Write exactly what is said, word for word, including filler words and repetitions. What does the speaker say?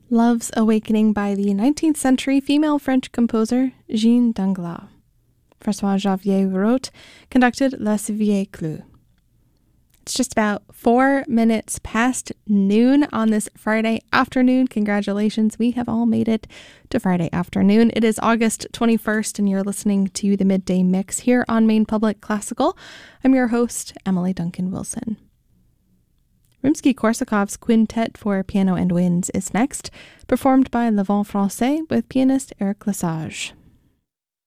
Love's Awakening by the nineteenth century female French composer Jeanne Danglars. François Javier wrote, conducted Le Civier Clou. It's just about four minutes past noon on this Friday afternoon. Congratulations, we have all made it to Friday afternoon. It is August twenty-first, and you're listening to the Midday Mix here on Maine Public Classical. I'm your host, Emily Duncan Wilson. Rimsky-Korsakov's Quintet for Piano and Winds is next, performed by Le Vent Français with pianist Eric Lesage.